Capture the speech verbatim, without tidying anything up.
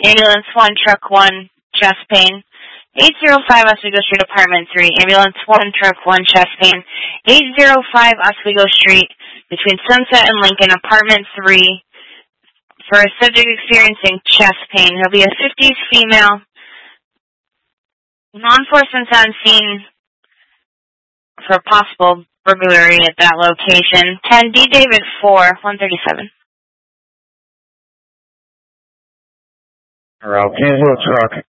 Ambulance one, truck one, chest pain. eight oh five Oswego Street, apartment three. Ambulance one, truck one, chest pain. eight oh five Oswego Street, between Sunset and Lincoln, apartment three. For a subject experiencing chest pain, he'll be a fifties female. Law enforcement's on scene for possible burglary at that location. ten D David four, one thirty-seven. Route Angel truck.